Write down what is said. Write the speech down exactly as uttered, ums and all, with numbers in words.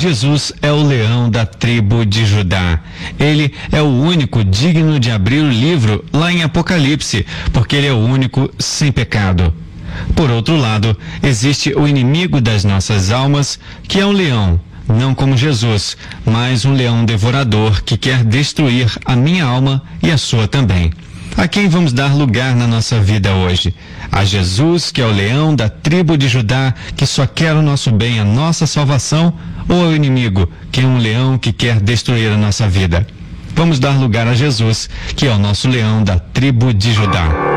Jesus é o leão da tribo de Judá. Ele é o único digno de abrir o livro lá em Apocalipse, porque ele é o único sem pecado. Por outro lado, existe o inimigo das nossas almas, que é um leão, não como Jesus, mas um leão devorador que quer destruir a minha alma e a sua também. A quem vamos dar lugar na nossa vida hoje? A Jesus, que é o leão da tribo de Judá, que só quer o nosso bem, a nossa salvação, ou ao inimigo, que é um leão que quer destruir a nossa vida? Vamos dar lugar a Jesus, que é o nosso leão da tribo de Judá.